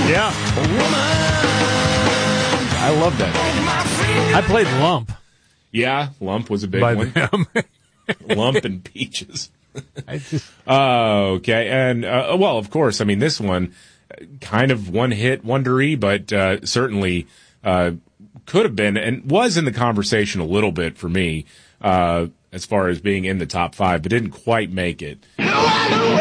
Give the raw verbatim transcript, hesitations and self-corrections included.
Yeah. I love that. I played Lump. Yeah, Lump was a big by one. them. Lump and Peaches. I just, Uh, okay, and, uh, well, of course, I mean, this one, uh, kind of one-hit wondery, but uh, certainly uh, could have been, and was in the conversation a little bit for me, uh, as far as being in the top five, but didn't quite make it.